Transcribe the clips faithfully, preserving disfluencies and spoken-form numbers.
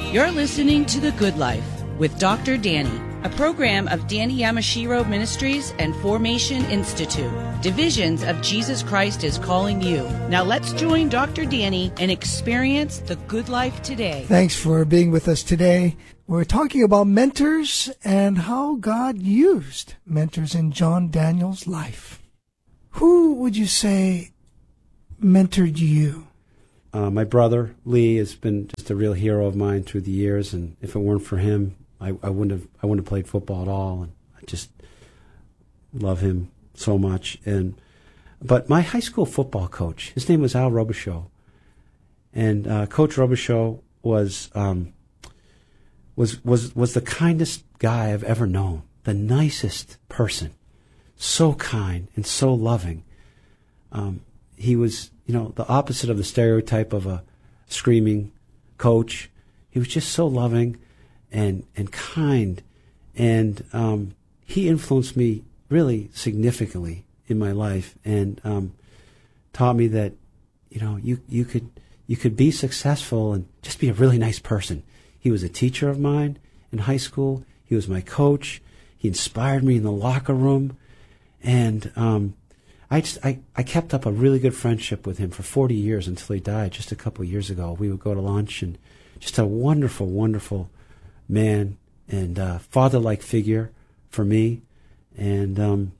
You're listening to The Good Life with Doctor Danny, a program of Danny Yamashiro Ministries and Formation Institute, divisions of Jesus Christ is Calling You. Now let's join Doctor Danny and experience the good life today. Thanks for being with us today. We're talking about mentors and how God used mentors in John Daniel's life. Who would you say mentored you? Uh, my brother, Lee, has been just a real hero of mine through the years, and if it weren't for him, I, I wouldn't have I wouldn't have played football at all, and I just love him so much. And but my high school football coach, his name was Al Robichaud, and uh, Coach Robichaud was um, was was was the kindest guy I've ever known, the nicest person, so kind and so loving. Um, he was, you know, the opposite of the stereotype of a screaming coach. He was just so loving and and kind, and um, he influenced me really significantly in my life, and um, taught me that, you know, you you could you could be successful and just be a really nice person. He was a teacher of mine in high school. He was my coach. He inspired me in the locker room, and um, I just I, I kept up a really good friendship with him for forty years until he died just a couple of years ago. We would go to lunch, and just a wonderful, wonderful man and uh, father-like figure for me. And um,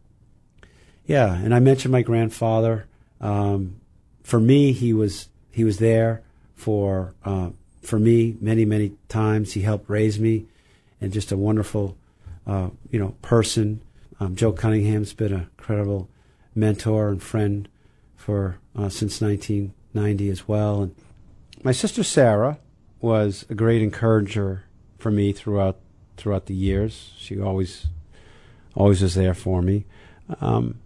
yeah, and I mentioned my grandfather. Um, for me, he was he was there for uh, for me many, many times. He helped raise me, and just a wonderful uh, you know person. Um, Joe Cunningham's been an incredible mentor and friend for uh, since nineteen ninety as well. And my sister Sarah was a great encourager for me throughout throughout the years. She always always was there for me. Um,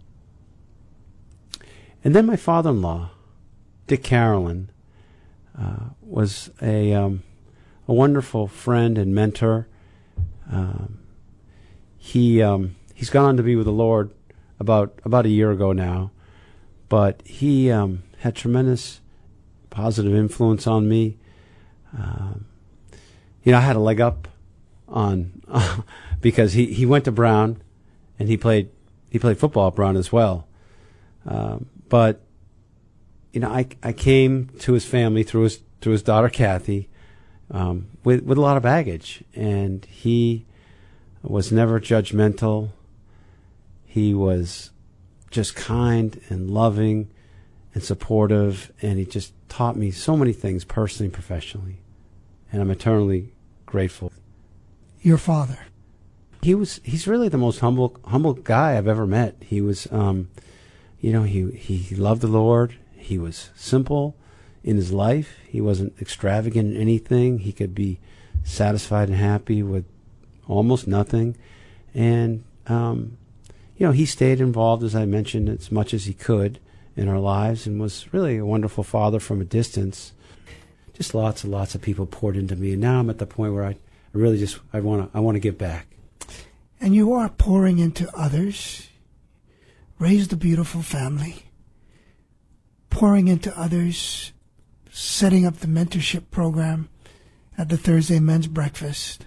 and then my father-in-law, Dick Carolyn, uh, was a um, a wonderful friend and mentor. Um, he um, he's gone on to be with the Lord about about a year ago now, but he um, had tremendous positive influence on me. Um, you know, I had a leg up on uh, because he, he went to Brown, and he played he played football at Brown as well. Um, but you know, I I came to his family through his through his daughter Kathy um, with with a lot of baggage, and he was never judgmental. He was just kind and loving and supportive, and he just taught me so many things personally and professionally, and I'm eternally grateful. Your father. He was, he's really the most humble, humble guy I've ever met. He was, um, you know, he, he loved the Lord. He was simple in his life. He wasn't extravagant in anything. He could be satisfied and happy with almost nothing. And, um, you know, he stayed involved, as I mentioned, as much as he could in our lives, and was really a wonderful father from a distance. Just lots and lots of people poured into me, and now I'm at the point where I, I really just I want to I want to give back. And you are pouring into others. Raised a beautiful family. Pouring into others. Setting up the mentorship program at the Thursday Men's Breakfast.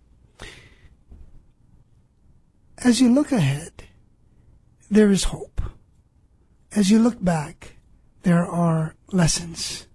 As you look ahead, there is hope. As you look back, there are lessons.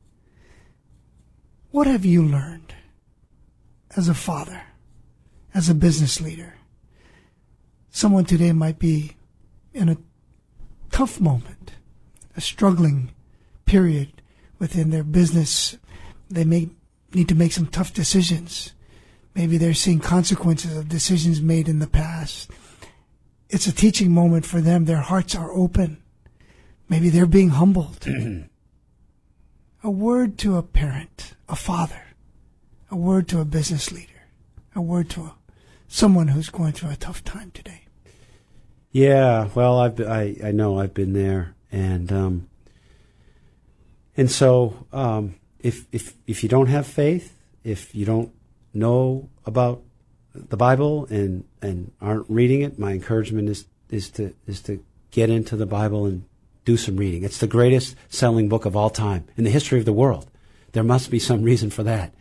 What have you learned as a father, as a business leader? Someone today might be in a tough moment, a struggling period within their business. They may need to make some tough decisions. Maybe they're seeing consequences of decisions made in the past. It's a teaching moment for them. Their hearts are open. Maybe they're being humbled. A word to a parent, a father, a word to a business leader, a word to a, someone who's going through a tough time today. Yeah, well, I've been, I I know I've been there, and um, and so um, if if if you don't have faith, if you don't know about the Bible and, and aren't reading it, my encouragement is is to is to get into the Bible and do some reading. It's the greatest selling book of all time in the history of the world. There must be some reason for that.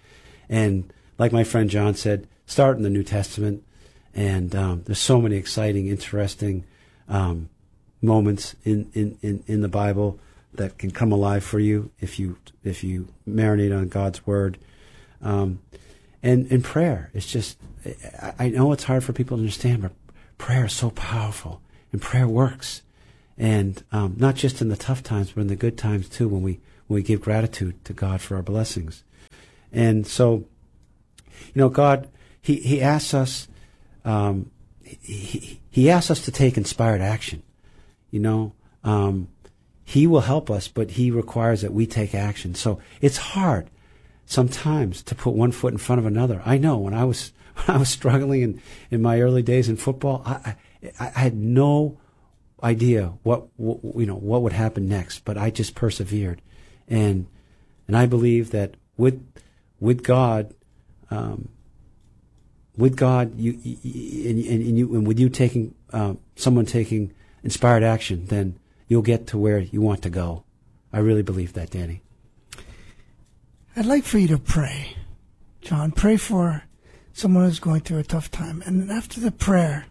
And like my friend John said, start in the New Testament. And um, there's so many exciting, interesting um, moments in, in, in, in the Bible that can come alive for you if you if you marinate on God's Word. Um, and, and prayer, it's just, I, I know it's hard for people to understand, but prayer is so powerful, and prayer works. And um, not just in the tough times, but in the good times too, when we when we give gratitude to God for our blessings. And so, you know, God, He, he asks us, um, he, he asks us to take inspired action. You know, um, He will help us, but He requires that we take action. So it's hard sometimes to put one foot in front of another. I know when I was when I was struggling in, in my early days in football, I, I, I had no idea what, what you know what would happen next, but I just persevered, and and I believe that with with God, um, with God, you, you and, and you and with you taking uh, someone taking inspired action, then you'll get to where you want to go. I really believe that, Danny. I'd like for you to pray, John. Pray for someone who's going through a tough time, and after the prayer,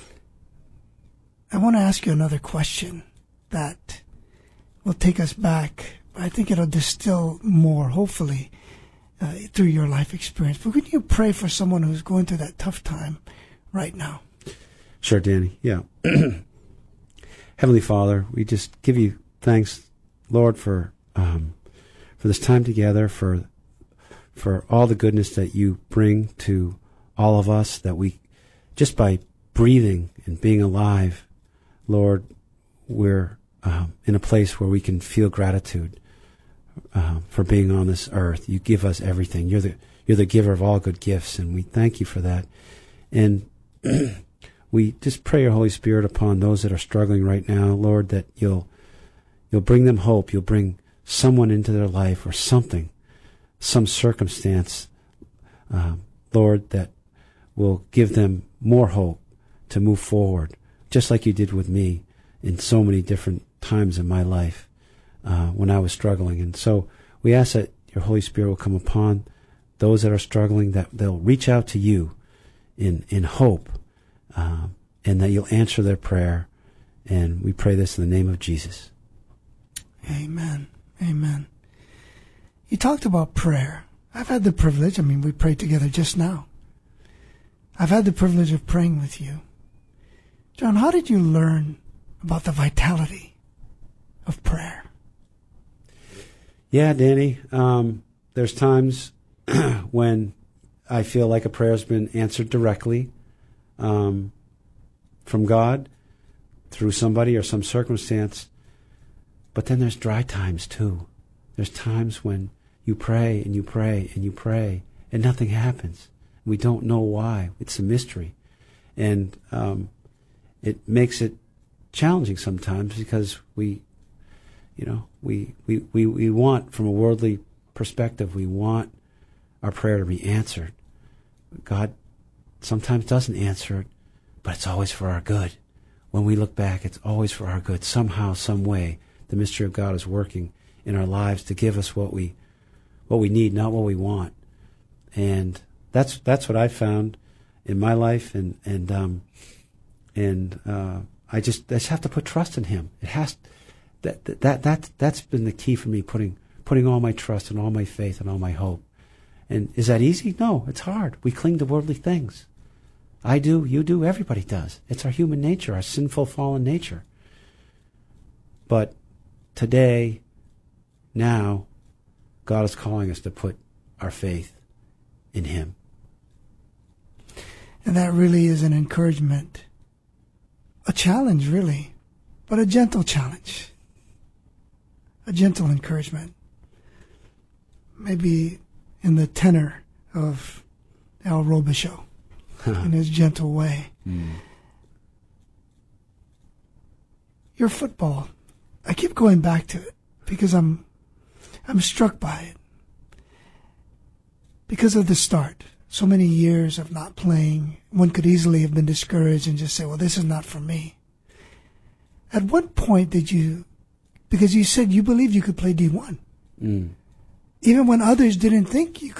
I want to ask you another question that will take us back. I think it'll distill more, hopefully, uh, through your life experience. But could you pray for someone who's going through that tough time right now? Sure, Danny. Yeah. Heavenly Father, we just give you thanks, Lord, for um, for this time together, for for all the goodness that you bring to all of us, that we, just by breathing and being alive, Lord, we're um, in a place where we can feel gratitude uh, for being on this earth. You give us everything. You're the you're the giver of all good gifts, and we thank you for that. And we just pray your Holy Spirit upon those that are struggling right now, Lord, that you'll you'll bring them hope. You'll bring someone into their life or something, some circumstance, uh, Lord, that will give them more hope to move forward, just like you did with me in so many different times in my life uh, when I was struggling. And so we ask that your Holy Spirit will come upon those that are struggling, that they'll reach out to you in, in hope, uh, and that you'll answer their prayer. And we pray this in the name of Jesus. Amen. Amen. You talked about prayer. I've had the privilege, I mean, we prayed together just now. I've had the privilege of praying with you. John, how did you learn about the vitality of prayer? Yeah, Danny, um, there's times when I feel like a prayer's been answered directly um, from God through somebody or some circumstance. But then there's dry times too. There's times when you pray and you pray and you pray and nothing happens. We don't know why. It's a mystery. And um, it makes it challenging sometimes because we, you know, we, we, we, we want, from a worldly perspective, we want our prayer to be answered. God sometimes doesn't answer it, but it's always for our good. When we look back, it's always for our good. Somehow, some way, the mystery of God is working in our lives to give us what we what we need, not what we want. And that's that's what I found in my life, and and um, and uh, I just I just have to put trust in Him. It has that that that that's been the key for me, putting putting all my trust and all my faith and all my hope. And is that easy? No, it's hard. We cling to worldly things. I do, you do, everybody does. It's our human nature, our sinful, fallen nature. But today, now, God is calling us to put our faith in Him. And that really is an encouragement. A challenge, really, but a gentle challenge. A gentle encouragement. Maybe in the tenor of Al Robichaud, in his gentle way. Mm. Your football, I keep going back to it because I'm I'm struck by it. Because of the start, so many years of not playing, one could easily have been discouraged and just say, well, this is not for me. At what point did you, because you said you believed you could play D one, mm. even when others didn't think you could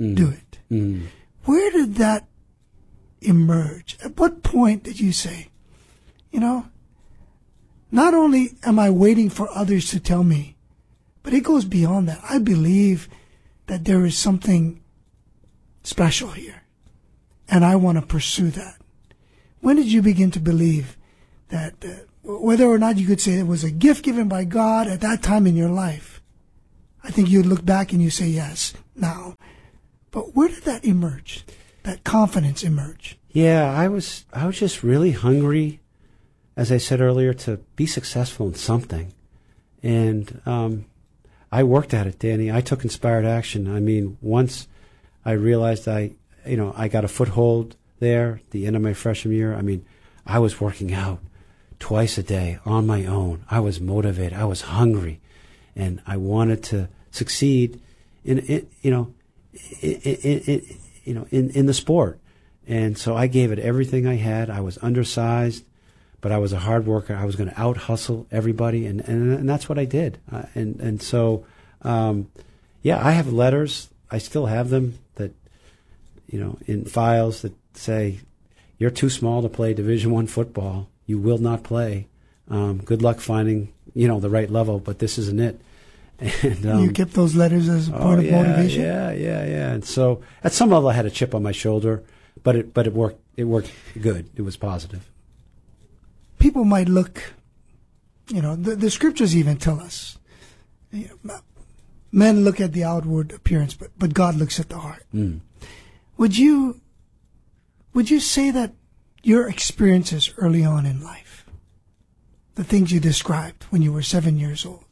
mm. do it. Mm. Where did that emerge? At what point did you say, you know, not only am I waiting for others to tell me, but it goes beyond that. I believe that there is something special here, and I want to pursue that. When did you begin to believe that, uh, whether or not you could say it was a gift given by God at that time in your life? I think you'd look back and you say yes now. But where did that emerge? That confidence emerge? Yeah, I was I was just really hungry, as I said earlier, to be successful in something. And um, I worked at it, Danny. I took inspired action. I mean, once I realized I, you know, I got a foothold there at the end of my freshman year. I mean, I was working out twice a day on my own. I was motivated. I was hungry, and I wanted to succeed in, in you know, in, in, in, you know, in, in the sport. And so I gave it everything I had. I was undersized, but I was a hard worker. I was going to out hustle everybody, and, and and that's what I did. Uh, and and so, um, yeah, I have letters. I still have them that, you know, in files that say, "You're too small to play Division One football. You will not play. Um, good luck finding, you know, the right level, but this isn't it." And um, you kept those letters as a part oh, of yeah, motivation. Yeah, yeah, yeah. And so, at some level, I had a chip on my shoulder, but it but it worked. It worked good. It was positive. People might look, you know, the, the scriptures even tell us, you know, men look at the outward appearance, but, but God looks at the heart. Mm. Would you, would you say that your experiences early on in life, the things you described when you were seven years old,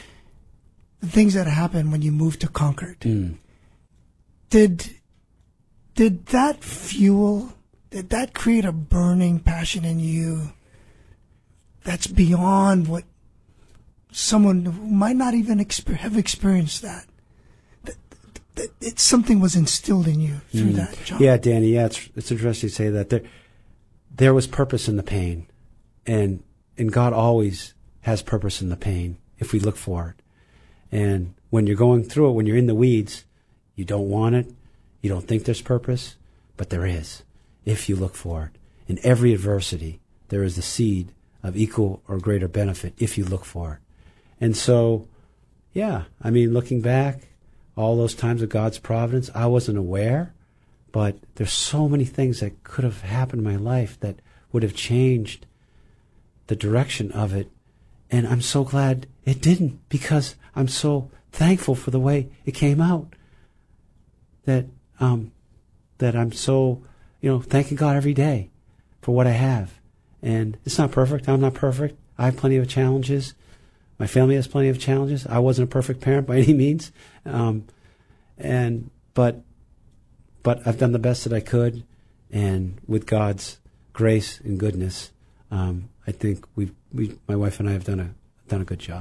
the things that happened when you moved to Concord, mm. did, did that fuel, did that create a burning passion in you that's beyond what someone who might not even exper- have experienced that? That, that it's something was instilled in you through mm. that, John. Yeah, Danny. Yeah, it's it's interesting to say that there there was purpose in the pain, and and God always has purpose in the pain if we look for it. And when you're going through it, when you're in the weeds, you don't want it, you don't think there's purpose, but there is if you look for it. In every adversity, there is the seed of equal or greater benefit if you look for it. And so, yeah, I mean, looking back, all those times of God's providence, I wasn't aware, but there's so many things that could have happened in my life that would have changed the direction of it. And I'm so glad it didn't, because I'm so thankful for the way it came out. That um, that I'm so, you know, thanking God every day for what I have. And it's not perfect. I'm not perfect. I have plenty of challenges. My family has plenty of challenges. I wasn't a perfect parent by any means. Um, and but but I've done the best that I could. And with God's grace and goodness, um, I think we've, we, my wife and I have done a done a good job.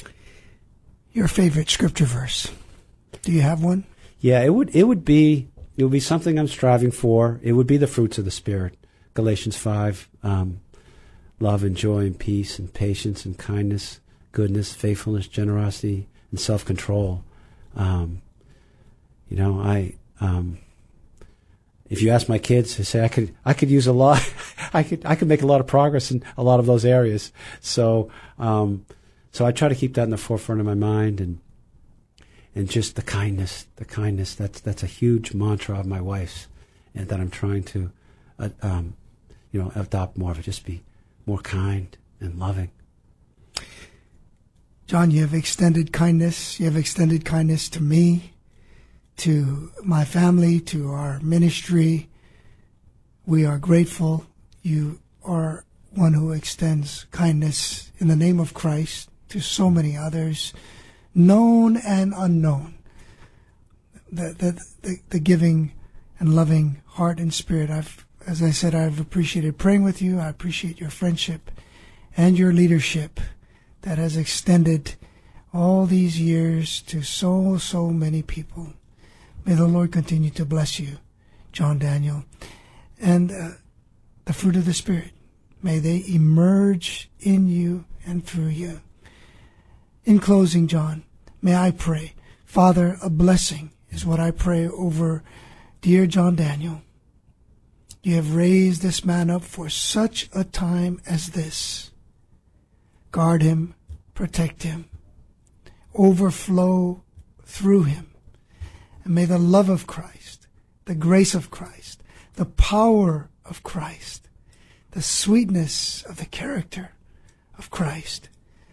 Your favorite scripture verse? Do you have one? Yeah, it would it would be it would be something I'm striving for. It would be the fruits of the Spirit. Galatians five, um, love and joy and peace and patience and kindness, goodness, faithfulness, generosity, and self-control. Um, you know, I um, if you ask my kids, they say I could I could use a lot. I could I could make a lot of progress in a lot of those areas. So um, so I try to keep that in the forefront of my mind, and and just the kindness, the kindness. That's that's a huge mantra of my wife's, and that I'm trying to. Uh, um, you know, adopt more of it. Just be more kind and loving. John, you have extended kindness. You have extended kindness to me, to my family, to our ministry. We are grateful. You are one who extends kindness in the name of Christ to so many others, known and unknown. The, the, the, the giving and loving heart and spirit. I've As I said, I've appreciated praying with you. I appreciate your friendship and your leadership that has extended all these years to so, so many people. May the Lord continue to bless you, John Daniel. And uh, the fruit of the Spirit, may they emerge in you and through you. In closing, John, may I pray, Father, a blessing is what I pray over dear John Daniel. You have raised this man up for such a time as this. Guard him, protect him, overflow through him. And may the love of Christ, the grace of Christ, the power of Christ, the sweetness of the character of Christ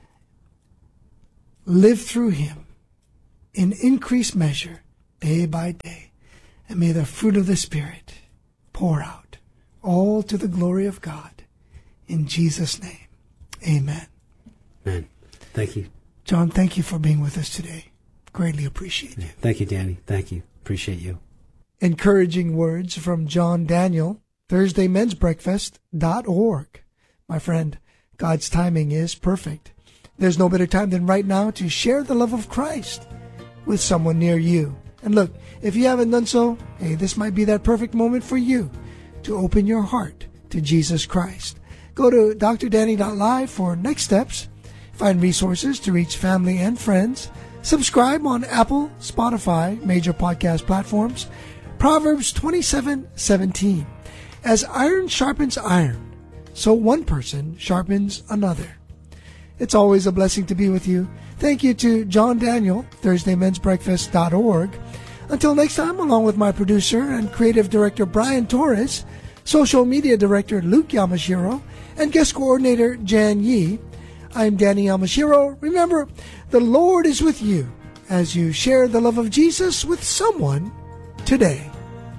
live through him in increased measure day by day. And may the fruit of the Spirit pour out, all to the glory of God. In Jesus' name, amen. Amen. Thank you. John, thank you for being with us today. Greatly appreciate you. Thank you, Danny. Thank you. Appreciate you. Encouraging words from John Daniel, Thursday Men's Breakfast dot org. My friend, God's timing is perfect. There's no better time than right now to share the love of Christ with someone near you. And look, if you haven't done so, hey, this might be that perfect moment for you to open your heart to Jesus Christ. Go to D R Danny dot live for next steps. Find resources to reach family and friends. Subscribe on Apple, Spotify, major podcast platforms. Proverbs twenty-seven seventeen. As iron sharpens iron, so one person sharpens another. It's always a blessing to be with you. Thank you to John Daniel, Thursday Men's Breakfast dot org. Until next time, along with my producer and creative director Brian Torres, social media director Luke Yamashiro, and guest coordinator Jan Yi, I'm Danny Yamashiro. Remember, the Lord is with you as you share the love of Jesus with someone today.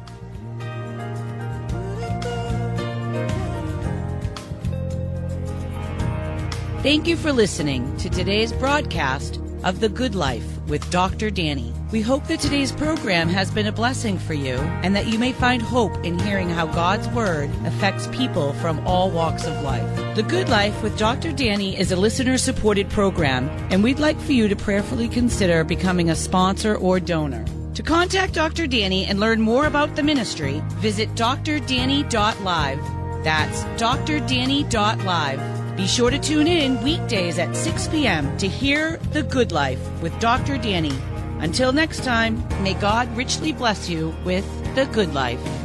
Thank you for listening to today's broadcast of The Good Life with Doctor Danny. We hope that today's program has been a blessing for you and that you may find hope in hearing how God's Word affects people from all walks of life. The Good Life with Doctor Danny is a listener-supported program, and we'd like for you to prayerfully consider becoming a sponsor or donor. To contact Doctor Danny and learn more about the ministry, visit D R Danny dot live. That's D R Danny dot live. Be sure to tune in weekdays at six p.m. to hear The Good Life with Doctor Danny. Until next time, may God richly bless you with The Good Life.